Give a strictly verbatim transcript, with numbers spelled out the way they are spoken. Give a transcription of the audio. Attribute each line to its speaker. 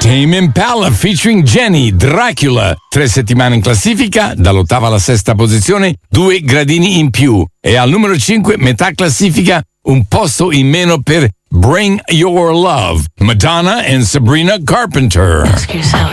Speaker 1: Tame Impala featuring Jenny, Dracula. Tre settimane in classifica, dall'ottava alla sesta posizione, due gradini in più. E al numero cinque, metà classifica, un posto in meno per Bring Your Love, Madonna and Sabrina Carpenter.